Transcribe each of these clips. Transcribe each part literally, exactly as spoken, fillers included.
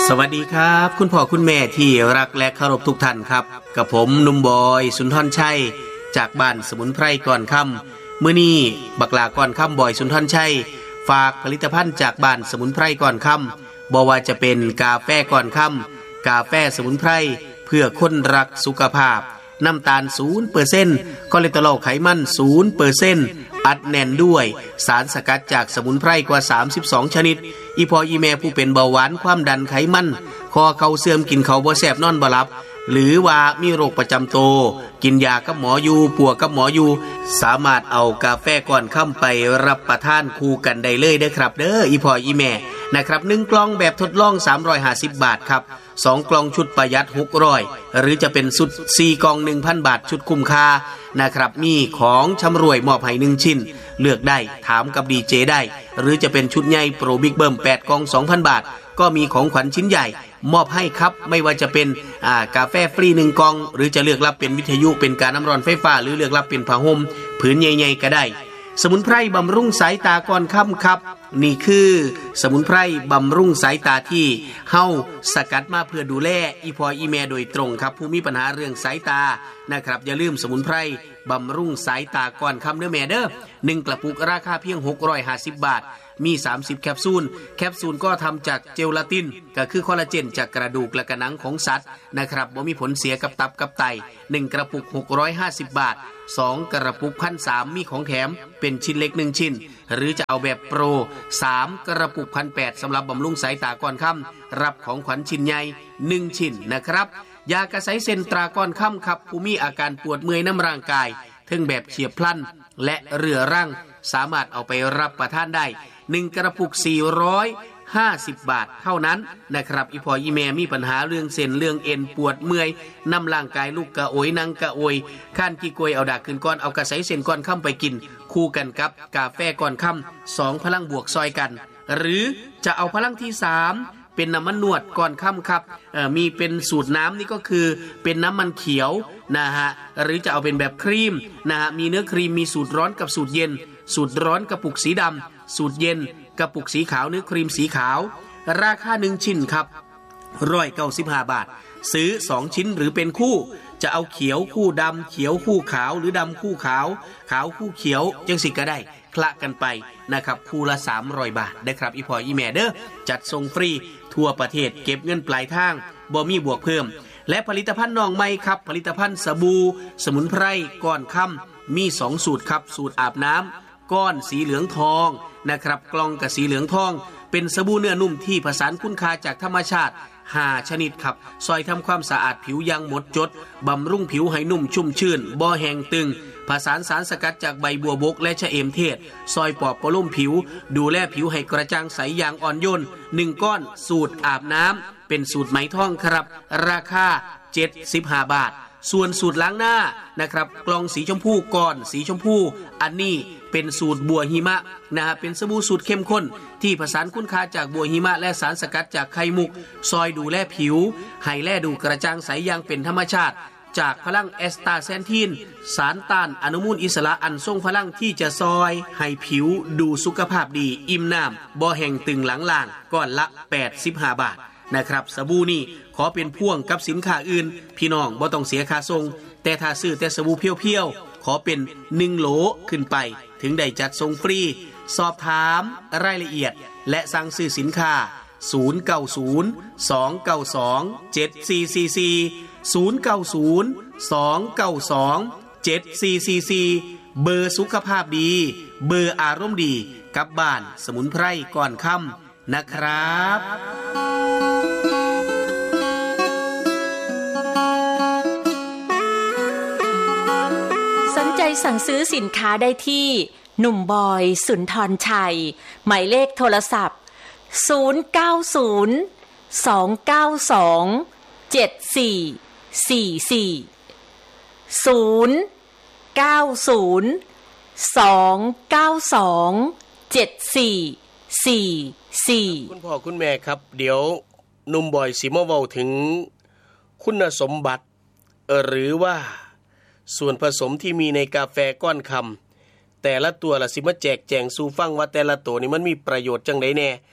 สวัสดีครับคุณพ่อคุณแม่ที่รักและเคารพทุกท่านครับกับผมหนุ่มบอยสุนทรชัยจากบ้านสมุนไพรก่อนค่ำมื้อนี้บักหลาก่อนค่ำบอยสุนทรชัยฝากผลิตภัณฑ์จากบ้านสมุนไพรก่อนค่ำบ่ว่าจะเป็นกาแฟก่อนค่ำกาแฟสมุนไพรเพื่อคนรักสุขภาพน้ำตาล ศูนย์เปอร์เซ็นต์ คอเลสเตอรอลไขมัน ศูนย์เปอร์เซ็นต์ อัดแน่นด้วยสารสกัดจากสมุนไพรกว่าสามสิบสองชนิดอีพออีแม่ผู้เป็นเบาหวานความดันไขมันคอเข่าเสื่อมกินข้าวบ่แซ่บนอนบ่หลับหรือว่ามีโรคประจำตัวกินยากับหมออยู่ปัวกับหมออยู่สามารถเอากาแฟก่อนค่ำไปรับประทานคู่กันได้เลยเด้อครับเด้ออีพออีแม่นะครับหนึ่งกล่องแบบทดลองสามร้อยห้าสิบบาทครับสองกล่องชุดประหยัดหกร้อยหรือจะเป็นชุดสี่กล่อง หนึ่งพัน บาทชุดคุ้มค่านะครับมีของชำร่วยมอบให้หนึ่งชิ้นเลือกได้ถามกับดีเจได้หรือจะเป็นชุดใหญ่โปรบิ๊กเบิ้มแปดกล่อง สองพัน บาทก็มีของขวัญชิ้นใหญ่มอบให้ครับไม่ว่าจะเป็นอ่ากาแฟฟรีหนึ่งกล่องหรือจะเลือกรับเป็นวิทยุเป็นการน้ำร้อนไฟฟ้าหรือเลือกรับเป็นผ้าห่มผืนใหญ่ๆก็ได้สมุนไพรบำรุงสายตาก่อนค่ำครับนี่คือสมุนไพรบำรุงสายตาที่เฮาสกัดมาเพื่อดูแลอีพออีแม่โดยตรงครับผู้มีปัญหาเรื่องสายตานะครับอย่าลืมสมุนไพรบำรุงสายตาก่อนค่ำเด้อแม่เด้อหนึ่งกระปุกราคาเพียงหกร้อยห้าสิบบาทมีสามสิบแคปซูลแคปซูลก็ทำจากเจลาตินก็คือคอลลาเจนจากกระดูกและกระหนังของสัตว์นะครับบ่มีผลเสียกับตับกับไตหนึ่งกระปุกหกร้อยห้าสิบบาทสองกระปุก หนึ่งพันสามร้อย มีของแถมเป็นชิ้นเล็กหนึ่งชิ้นหรือจะเอาแบบโปรสามกระปุก หนึ่งพันแปดร้อย สำหรับบำรุงสายตาก่อนค่ำรับของขวัญชิ้นใหญ่หนึ่งชิ้นนะครับยากระไสเซนตราก่อนค่ำครับผู้มีอาการปวดเมื่อยน้ำร่างกายทั้งแบบเฉียบพลันและเรื้อรังสามารถเอาไปรับประทานได้หนึ่งกระปุกสี่ร้อยห้าสิบบาทเท่านั้นนะครับอีพออีแม่มีปัญหาเรื่องเส้นเรื่องเอ็นปวดเมื่อยน้ำร่างกายลูกกระโอยนั่งกระโอยข้านกี่กวยเอาดากขึ้นก้อนเอากระไสเส้นก้อนค่ำไปกินคู่กันกับกาแฟก้อนค่ำสองพลังบวกซอยกันหรือจะเอาพลังที่สามเป็นน้ำมันนวดก่อนค่ำครับมีเป็นสูตรน้ำนี่ก็คือเป็นน้ำมันเขียวนะฮะหรือจะเอาเป็นแบบครีมนะฮะมีเนื้อครีมมีสูตรร้อนกับสูตรเย็นสูตรร้อนกระปุกสีดำสูตรเย็นกระปุกสีขาวเนื้อครีมสีขาวราคาหนึ่งชิ้นครับหนึ่งร้อยเก้าสิบห้าบาทซื้อสองชิ้นหรือเป็นคู่จะเอาเขียวคู่ดำเขียวคู่ขาวหรือดำคู่ขาวขาวคู่เขียวจังสิก็ได้คละกันไปนะครับคู่ละสามร้อยบาทได้ครับอีพออีแม่เด้อจัดส่งฟรีทั่วประเทศเก็บเงินปลายทางบ่มีบวกเพิ่มและผลิตภัณฑ์น้องใหม่ครับผลิตภัณฑ์สบู่สมุนไพรก้อนค่ำมีสองสูตรครับสูตรอาบน้ำก้อนสีเหลืองทองนะครับกล่องกับสีเหลืองทองเป็นสบู่เนื้อนุ่มที่ผสานคุณค่าจากธรรมชาติห้าชนิดครับซอยทำความสะอาดผิวอย่างหมดจดบำรุงผิวให้นุ่มชุ่มชื่นบ่แห้งตึงผสานสารสกัดจากใบบัวบกและชะเอมเทศซอยปอบประโลมผิวดูแลผิวให้กระจ่างใสอย่างอ่อนโยนหนึ่งก้อนสูตรอาบน้ำเป็นสูตรไหมทองครับราคาเจ็ดสิบห้าบาทส่วนสูตรล้างหน้านะครับกล่องสีชมพูก้อนสีชมพูอันนี้เป็นสูตรบัวหิมะนะฮะเป็นสบู่สูตรเข้มข้นที่ผสานคุณค่าจากบัวหิมะและสารสกัดจากไข่มุกซอยดูแลผิวให้แลดูกระจ่างใสอย่างเป็นธรรมชาติจากพลังแอสตาแซนทินสารต้านอนุมูลอิสระอันทรงพลังที่จะซอยให้ผิวดูสุขภาพดีอิ่มน้ำบ่แห้งตึงหลังล่างก้อนละแปดสิบห้าบาทนะครับสบู่นี่ขอเป็นพ่วงกับสินค้าอื่นพี่น้องบ่ต้องเสียค่าส่งแต่ถ้าซื้อแต่สบู่เพียวๆขอเป็นหนึ่งโหลขึ้นไปถึงได้จัดส่งฟรีสอบถามรายละเอียดและสั่งซื้อสินค้าศูนย์ เก้า ศูนย์ สอง เก้า สอง เจ็ด สี่ สี่ สี่ ศูนย์ เก้า ศูนย์ สอง เก้า สอง เจ็ด สี่ สี่ สี่เบอร์สุขภาพดีเบอร์อารมณ์ดีกับบ้านสมุนไพรก่อนค่ำนะครับสนใจสั่งซื้อสินค้าได้ที่หนุ่มบอยสุนทรชัยหมายเลขโทรศัพท์ศูนย์ เก้า ศูนย์ สอง เก้า สอง เจ็ด สี่ สี่ สี่ ศูนย์ เก้า ศูนย์ สอง เก้า สอง เจ็ด สี่ สี่ สี่คุณพ่อคุณแม่ครับเดี๋ยวหนุ่มบอยสิมาเว้าถึงคุณสมบัติหรือว่าส่วนผสมที่มีในกาแฟก้อนคำแต่ละตัวละสิมาแจกแจงสู่ฟังว่าแต่ละตัวนี่มันมีประโยชน์จังไดแน่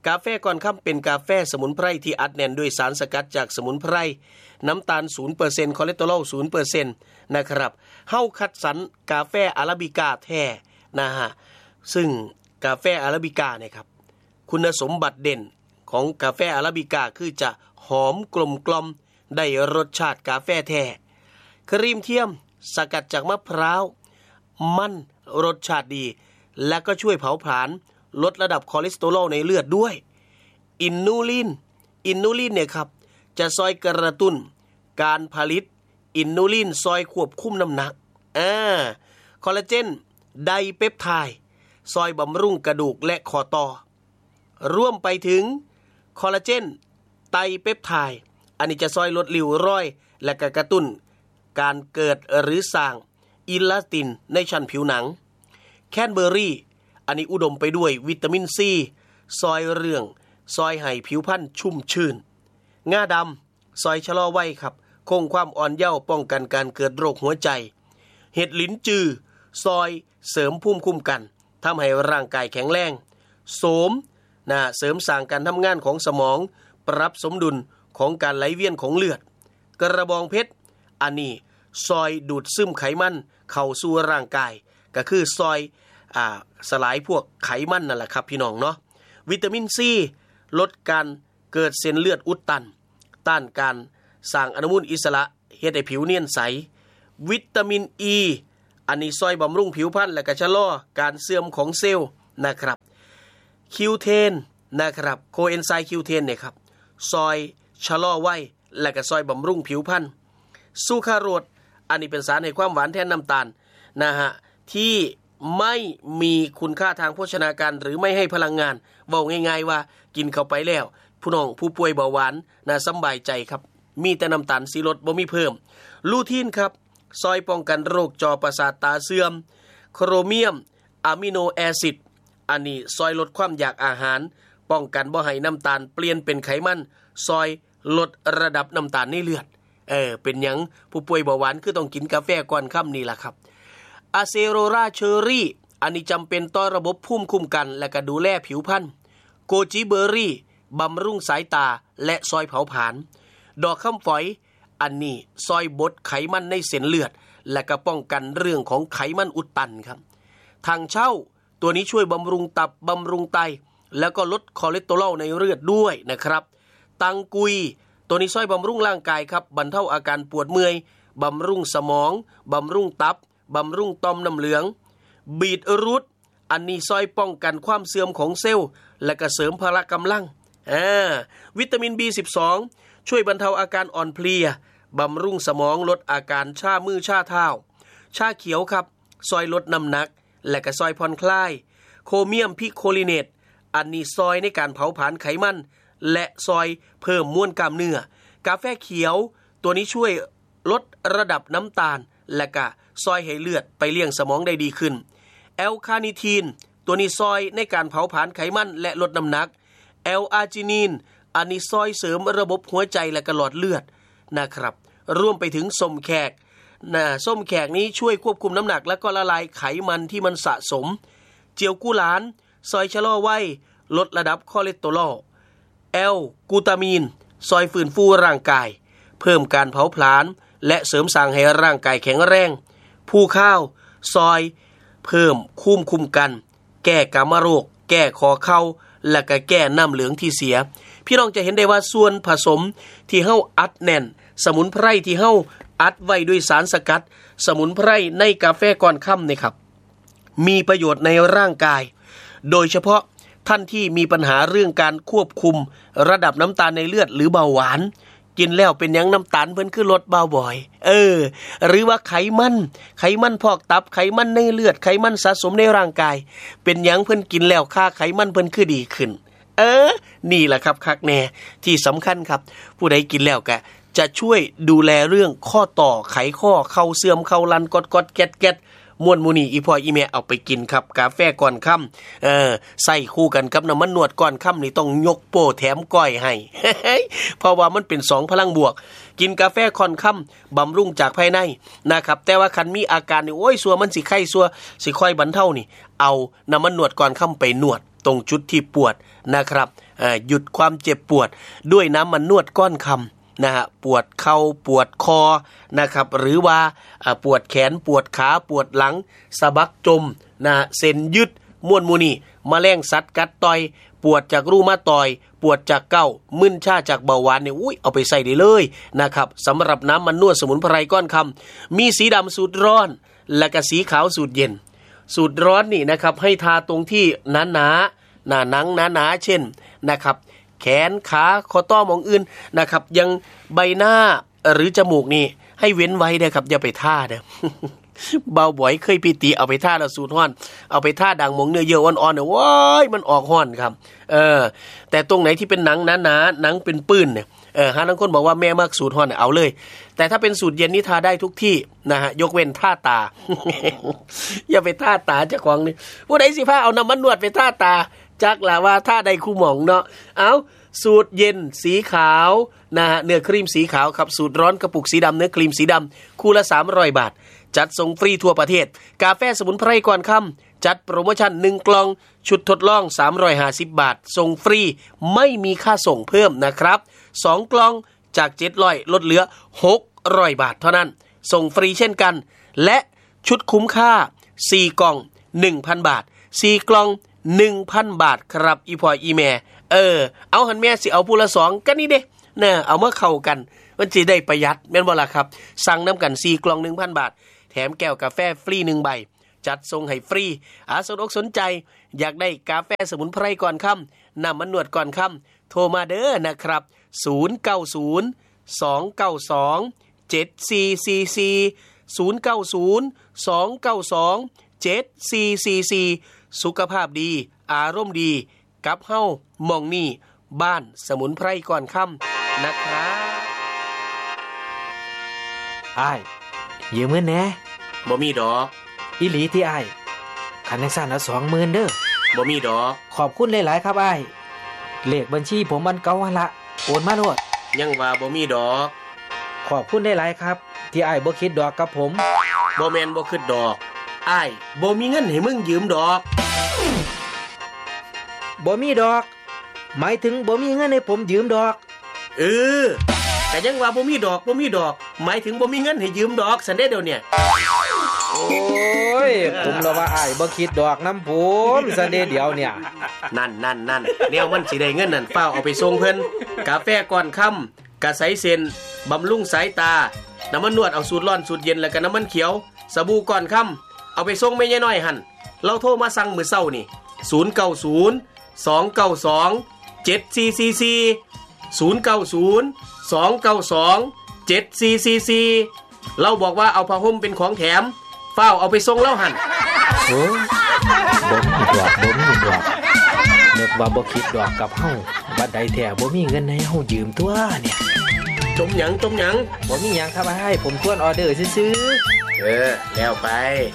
กาแฟก่อนค่ำเป็นกาแฟสมุนไพรที่อัดแน่นด้วยสารสกัดจากสมุนไพรน้ำตาล ศูนย์เปอร์เซ็นต์ คอเลสเตอรอล ศูนย์เปอร์เซ็นต์ นะครับเฮาคัดสรรกาแฟอาราบิก้าแท้นะฮะซึ่งกาแฟอาราบิก้าเนี่ยครับคุณสมบัติเด่นของกาแฟอาราบิก้าคือจะหอมกลมกล่อมได้รสชาติกาแฟแท้ครีมเทียมสกัดจากมะพร้าวมันรสชาติดีและก็ช่วยเผาผลาญลดระดับคอเลสเตอรอลในเลือดด้วยอินนูลินอินนูลินเนี่ยครับจะซอยกระตุ้นการผลิตอินนูลินซอยควบคุมน้ำหนักอ่าคอลลาเจนไดเปปไทด์ซอยบำรุงกระดูกและข้อต่อรวมไปถึงคอลลาเจนไตเปปไทด์อันนี้จะซอยลดริ้วรอยและก็กระตุ้นการเกิดหรือสร้างอิลาสตินในชั้นผิวหนังแคนเบอร์รี่อันนี้อุดมไปด้วยวิตามินซีซอยเรื่องซอยให้ผิวพรรณชุ่มชื่นงาดำซอยชะลอวัยครับคงความอ่อนเยาว์ป้องกันการเกิดโรคหัวใจเห็ดลิ้นจือซอยเสริมภูมิคุ้มกันทำให้ร่างกายแข็งแรงโสมนะเสริมสร้างการทำงานของสมองปรับสมดุลของการไหลเวียนของเลือดกระบองเพชรอันนี้ซอยดูดซึมไขมันเข้าสู่ร่างกายก็คือซอยอ่าสลายพวกไขมันนั่นแหละครับพี่น้องเนาะวิตามินซีลดการเกิดเส้นเลือดอุดตันต้านการสร้างอนุมูลอิสระเฮ็ดให้ผิวเนียนใสวิตามินอีอันนี้ซอยบำรุงผิวพรรณและก็ชะลอการเสื่อมของเซลล์นะครับคิวเทนนะครับโคเอนไซม์คิวเทนเนี่ยครับซอยชะลอวัยและก็ซอยบำรุงผิวพรรณซูคราโรสอันนี้เป็นสารให้ความหวานแทนน้ำตาลนะฮะที่ไม่มีคุณค่าทางโภชนาการหรือไม่ให้พลังงานบอกง่ายๆว่ากินเข้าไปแล้วผู้น้องผู้ป่วยเบาหวานน่าสบายใจครับมีแต่น้ำตาลสีลดบ่มีเพิ่มลูทีนครับซอยป้องกันโรคจอประสาทตาเสื่อมโครเมียมอะมิโนแอซิดอันนี้ซอยลดความอยากอาหารป้องกันบ่ให้น้ำตาลเปลี่ยนเป็นไขมันซอยลดระดับน้ำตาลในเลือดเออเป็นหยังผู้ป่วยเบาหวานคือต้องกินกาแฟก่อนค่ำนี่ล่ะครับอะเซโรราเชอรี่อันนี้จำเป็นต่อระบบภูมิคุ้มกันและก็ดูแลผิวพรรณโกจิเบอร์รี่บำรุงสายตาและซอยเผาผลาญดอกข้ำฝอยอันนี้ซอยบดไขมันในเส้นเลือดและก็ป้องกันเรื่องของไขมันอุดตันครับทางเช่าตัวนี้ช่วยบำรุงตับบำรุงไตแล้วก็ลดคอเลสเตอรอลในเลือดด้วยนะครับตังกุยตัวนี้ช่วยบำรุงร่างกายครับบรรเทาอาการปวดเมื่อยบำรุงสมองบำรุงตับบำรุงต่อมน้ำเหลืองบีทรูทอันนี้ซอยป้องกันความเสื่อมของเซลล์และก็เสริมพละกำลังอ่าวิตามิน บี สิบสอง ช่วยบรรเทาอาการอ่อนเพลียบำรุงสมองลดอาการชามือชาเท้าชาเขียวครับซอยลดน้ำหนักและก็ซอยผ่อนคลายโคเมียมพิโคลิเนตอันนี้ซอยในการเผาผลาญไขมันและซอยเพิ่มมวลกล้ามเนื้อกาแฟเขียวตัวนี้ช่วยลดระดับน้ำตาลและก็ซอยให้เลือดไปเลี้ยงสมองได้ดีขึ้นแอลคาเนิทีนตัวนี้ซอยในการเผาผลาญไขมันและลดน้ำหนักแอลอาร์จินีนอันนี้ซอยเสริมระบบหัวใจและก็หลอดเลือดนะครับรวมไปถึงส้มแขกนะส้มแขกนี้ช่วยควบคุมน้ำหนักและก็ละลายไขมันที่มันสะสมเจียวกุหลาญซอยชะลอวัยลดระดับคอเลสเตอรอลแอลกูตามีนซอยฟื้นฟูร่างกายเพิ่มการเผาผลาญและเสริมสร้างให้ร่างกายแข็งแรงผู้ข้าวซอยเพิ่มคุ้มคุมกันแก้กามโรคแก้คอเข่าและก็แก้น้ำเหลืองที่เสียพี่น้องจะเห็นได้ว่าส่วนผสมที่เฮาอัดแน่นสมุนไพรที่เฮาอัดไว้ด้วยสารสกัดสมุนไพรในกาแฟก่อนค่ำนี่ครับมีประโยชน์ในร่างกายโดยเฉพาะท่านที่มีปัญหาเรื่องการควบคุมระดับน้ำตาลในเลือดหรือเบาหวานกินแล้วเป็นหยังน้ำตาลเพิ่นคือลดเบาบ่อยเออหรือว่าไขมันไขมันพอกตับไขมันในเลือดไขมันสะสมในร่างกายเป็นหยังเพิ่นกินแล้วค่าไขมันเพิ่นคือดีขึ้นเออนี่แหละครับคักแน่ที่สำคัญครับผู้ใดกินแล้วก็จะช่วยดูแลเรื่องข้อต่อไขข้อเข่าเสื่อมเข่าลันกดกดแกดแกดม่วนมูนี่อีพ่ออีแม่เอาไปกินครับกาแฟก่อนค่ำเออใส่คู่กันกับน้ำมันนวดก่อนค่ำนี่ต้องยกโป้แถมก้อยให้ เพราะว่ามันเป็นสองพลังบวกกินกาแฟก่อนค่ำบำรุงจากภายในนะครับแต่ว่าคันมีอาการนี่โอ้ยซัวมันสิไข้ซัวสิค่อยบรรเทานี่เอาน้ำมันนวดก่อนค่ำไปนวดตรงจุดที่ปวดนะครับหยุดความเจ็บปวดด้วยน้ำมันนวดก้อนคำนะฮะปวดเข่าปวดคอนะครับหรือว่าปวดแขนปวดขาปวดหลังสะบักจมนะเส้นยึดม้วนมูนี่แมลงสัตว์กัดต่อยปวดจากรูมาตอยปวดจากเก้ามึนชาจากเบาหวานเนี่ยอุ้ยเอาไปใส่ได้เลยนะครับสำหรับน้ำมันนวดสมุนไพรก้อนคำมีสีดำสูตรร้อนและก็สีขาวสูตรเย็นสูตรร้อนนี่นะครับให้ทาตรงที่หนาหนาหนาหนังหนาหนาเช่นนะครับแขนขาคอต้อมองอื่นนะครับยังใบหน้าหรือจมูกนี่ให้เว้นไว้เด้อครับอย่าไปท่าเด้อ เบาบ่อยเคยปีติเอาไปท่าแล้วสูตรฮ้อนเอาไปท่าดังมงเนื้อเยอะอ่อนๆเนี่ยว้ายมันออกฮ้อนครับเออแต่ตรงไหนที่เป็นหนังหนาๆหนังเป็นปื้นเนี่ยเออหาบางคนบอกว่าแม่มักสูตรฮ้อนเอาเลยแต่ถ้าเป็นสูตรเย็นนี่ทาได้ทุกที่นะฮะยกเว้นท่าตา อย่าไปท่าตาเจ้าของนี่ผู้ใดสิพาเอาน้ำมันนวดไปท่าตาจักล่ะว่าท่าใดคู่หม่องเนาะเอาสูตรเย็นสีขาวนะฮะเนื้อครีมสีขาวครับสูตรร้อนกระปุกสีดำเนื้อครีมสีดำคู่ละสามร้อยบาทจัดส่งฟรีทั่วประเทศกาแฟสมุนไพรก่อนค่ำจัดโปรโมชั่นหนึ่งกล่องชุดทดลองสามร้อยห้าสิบบาทส่งฟรีไม่มีค่าส่งเพิ่มนะครับสองกล่องจากเจ็ดร้อยลดเหลือหกร้อยบาทเท่านั้นส่งฟรีเช่นกันและชุดคุ้มค่าสี่กล่อง หนึ่งพัน บาทสี่กล่อง หนึ่งพัน บาทครับอีพ่ออีแม่เออเอาหันแม่สิเอาผู้ละสองก็นี่เด้เนี่ยเอามาเข้ากันมันสิได้ประหยัดแม่นบ่ล่ะครับสั่งน้ำกันสี่กล่อง หนึ่งพัน บาทแถมแก้วกาแฟฟรีหนึ่งใบจัดส่งให้ฟรีอาสนอกสนใจอยากได้กาแฟสมุนไพรก่อนค่ำน้ำมันนวดก่อนค่ำโทรมาเด้อนะครับศูนย์ เก้า ศูนย์ สอง เก้า สอง เจ็ด สี่ สี่ สี่ ศูนย์ เก้า ศูนย์ สอง เก้า สอง เจ็ด สี่ สี่ สี่สุขภาพดีอารมณ์ดีกับเฮ้ามองนี่บ้านสมุนไพรก่อนค่ำนะครับอ้ายยืมเงินแหน่บ่มีดอกอีหลีที่อ้ายคันจังซั่นเอาสองหมื่นเด้อบ่มีดอกขอบคุณหลายๆครับอ้ายเลขบัญชีผมมันเก่าหั่นละโอนมาโลดยังว่าบ่มีดอกขอบคุณหลายๆครับที่อ้ายบ่คิดดอกกับผมบ่แม่นบ่คิดดอกอ้ายบ่มีเงินให้มึงยืมดอกบ่มีดอกหมายถึงบ่มีเงินให้ผมยืมดอกเออแต่ยังว่าบ่มีดอกบ่มีดอกหมายถึงบ่มีเงินให้ยืมดอกซั่นเด้เดี๋ยวเนี่ยโอ้ยผมละว่าอ้ายบ่คิดดอกนำผมซั่นเด้เดี๋ยวเนี่ยนั่นๆๆแนวมันสิได้เงินนั่นฟ้าวเอาไปส่งเพิ่นกาแฟก่อนค่ำกะใสเส้นบำรุงสายตาน้ำมันนวดเอาสูตรร้อนสูตรเย็นแล้วก็น้ำมันเขียวสบู่ก่อนค่ำเอาไปส่งแม่ยายน้อยหั่นเราโทรมาสั่งมื้อเช้านี่ศูนย์ เก้า ศูนย์ สอง เก้า สอง เจ็ด สี่ สี่ สี่ ศูนย์ เก้า ศูนย์ สอง เก้า สอง เจ็ด สี่ สี่ สี่เราบอกว่าเอาผ้าห่มเป็นของแถมเฝ้าเอาไปส่งเล่าหั่นโอ้บ่มีดอกบ่มีดอกนึกว่าบ่คิดดอกกับเฮาบัดใดแท้บ่มีเงินให้เฮายืมตัวเนี่ยจมหยังจมหยังบ่มีหยังครับอ้ายผมทวนออเดอร์ซื่อๆเออแล้วไป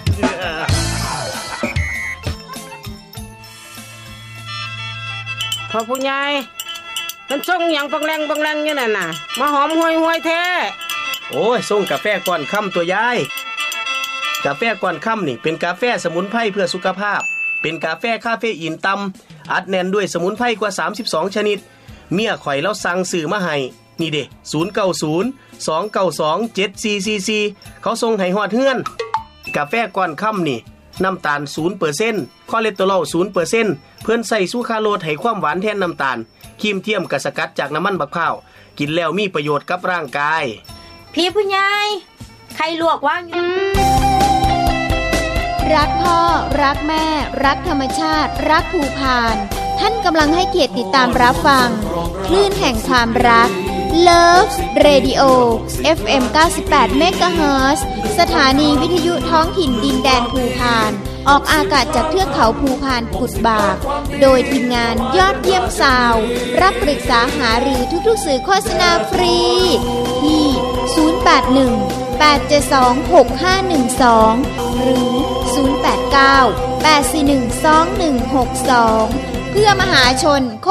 พ่อผู้ใหญ่มันส่งหยังปังแรงปังแรงอยู่นั่นน่ะมาหอมห่วยๆแท้โอ้ยส่งกาแฟก่อนค่ำตัวยายกาแฟก่อนค่ำนี่เป็นกาแฟสมุนไพรเพื่อสุขภาพเป็นกาแฟคาเฟอีนต่ำอัดแน่นด้วยสมุนไพรกว่าสามสิบสองชนิดเมียข่อยแล้วสั่งซื้อมาให้นี่เด้ศูนย์ เก้า ศูนย์ สอง เก้า สอง เจ็ด สี่ สี่ สี่เขาส่งให้ฮอดเฮือนกาแฟก่อนค่ำนี่น้ำตาล ศูนย์เปอร์เซ็นต์ คอเลสเตอรอล ศูนย์เปอร์เซ็นต์ เพิ่นใส่ซูคราโลสให้ความหวานแทนน้ำตาลครีมเทียมกะสกัดจากน้ำมันบักพร้าวกินแล้วมีประโยชน์กับร่างกายพี่ผู้ใหญ่ใครลวกว่างอยู่รักพ่อรักแม่รักธรรมชาติรักภูพานท่านกำลังให้เกียรติติดตามรับฟังคลื่นแห่งความรัก Love Radio เอฟ เอ็ม เก้าสิบแปด เมกะเฮิรตซ์ สถานีวิทยุท้องถิ่นดินแดนภูพานออกอากาศจากเทือกเขาภูพานกุดบากโดยทีมงานยอดเยี่ยมซาวด์รับปรึกษาหารือทุกๆสื่อโฆษณาฟรีที่ศูนย์ แปด หนึ่ง แปด เจ็ด สอง หก ห้า หนึ่ง สองหรือศูนย์ แปด เก้า แปด สี่ หนึ่ง สอง หนึ่ง หก สองเพื่อมหาชนค